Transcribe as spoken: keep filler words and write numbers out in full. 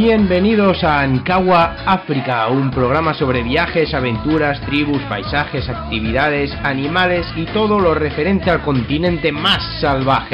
Bienvenidos a Ankawa África, un programa sobre viajes, aventuras, tribus, paisajes, actividades, animales y todo lo referente al continente más salvaje.